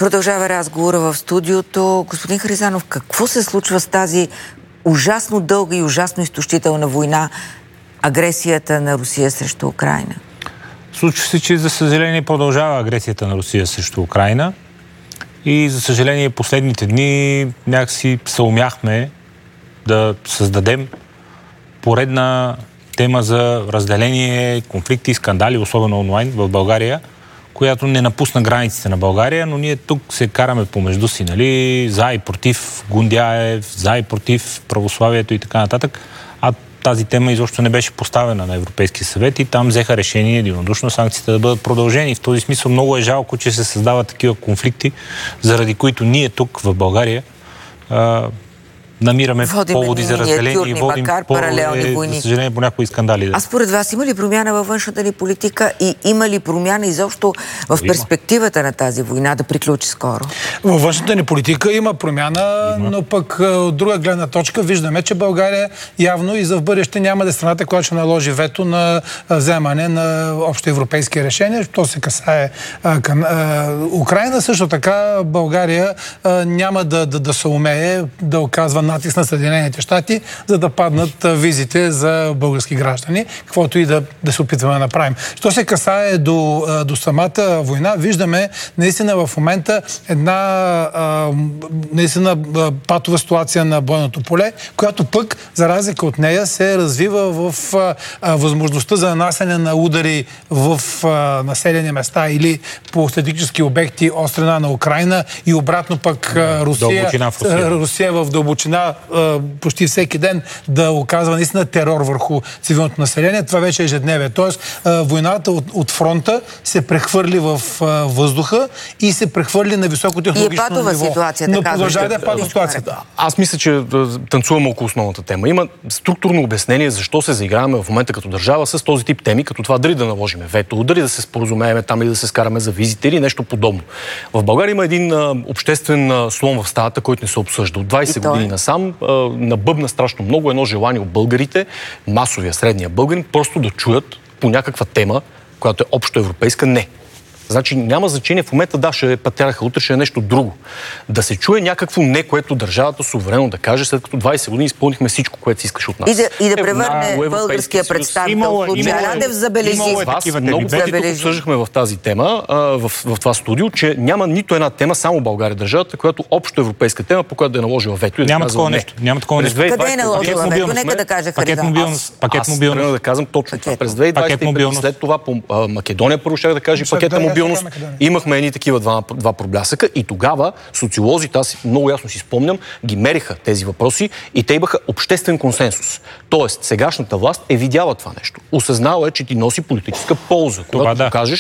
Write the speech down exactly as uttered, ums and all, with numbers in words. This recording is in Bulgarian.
Продължава разговора в студиото. Господин Харизанов, какво се случва с тази ужасно дълга и ужасно изтощителна война, агресията на Русия срещу Украйна? Случва се, че за съжаление продължава агресията на Русия срещу Украйна и за съжаление последните дни някакси съумяхме да създадем поредна тема за разделение, конфликти и скандали, особено онлайн в България, която не напусна границите на България, но ние тук се караме помежду си, нали, за и против Гундяев, за и против православието и така нататък. А тази тема изобщо не беше поставена на Европейския съвет и там взеха решение единодушно санкциите да бъдат продължени. В този смисъл много е жалко, че се създават такива конфликти, заради които ние тук в България а, намираме водим поводи за разделение и водим паралелни войни. За съжаление, по някои скандали. А според вас има ли промяна във външната ни политика и има ли промяна изобщо в перспективата на тази война да приключи скоро? Във външната ни политика има промяна, има. Но пък от друга гледна точка виждаме, че България явно и за в бъдеще няма да е страната, която ще наложи вето на вземане на общо европейски решения. То се касае а, към а, Украйна. Също така България а, няма да, да, да се умее да оказва натиск на Съединените щати, за да паднат визите за български граждани, каквото и да, да се опитваме да направим. Що се касае до, до самата война, виждаме наистина в момента една а, наистина патова ситуация на бойното поле, която пък, за разлика от нея, се развива в а, възможността за нанасяне на удари в а, населени места или по стратегически обекти от страна на Украйна и обратно пък а, Русия, в Русия. Русия в дълбочина почти всеки ден да оказва наистина терор върху цивилното население. Това вече е ежедневие. Тоест, войната от, от фронта се прехвърли в въздуха и се прехвърли на високотехнологично ниво. И е патова ситуация, но така. Продължава да е патова ситуация. Аз мисля, че танцуваме около основната тема. Има структурно обяснение защо се заиграваме в момента като държава с този тип теми, като това дали да наложиме вето, дали да се споразумееме там и да се скараме за визите или нещо подобно. В България има един а, обществен а, слон в стаята, който не се обсъжда. От двайсет години насам а, набъбна страшно много едно желание от българите, масовия, средния българин, просто да чуят по някаква тема, която е общо европейска, не. Значи няма значение в момента, да, ще е патераха, утре ще е нещо друго. Да се чуе някакво не, което държавата суверенно да каже, след като двайсет години изпълнихме всичко, което си искаш от нас. И да, и да превърне е, българския представител в случая Радев забележи. Вас много пъти тук обсъждахме в тази тема, а, в, в това студио, че няма нито една тема, само България държавата, която общо европейска тема, по която да е наложила вето и да няма казва такова не. нещо. Няма такова нещо. Къде е наложила вето? Нека да каже Харизанов. Пакет мобилност. Аз да казвам точно това. През две хиляди и двайсета след това по Македония първо ще да каже пакета мобилност. Имахме едни такива два, два проблясъка и тогава социолозите, аз много ясно си спомням, ги мериха тези въпроси и те имаха обществен консенсус. Тоест, сегашната власт е видяла това нещо. Осъзнала е, че ти носи политическа полза. Когато да. покажеш,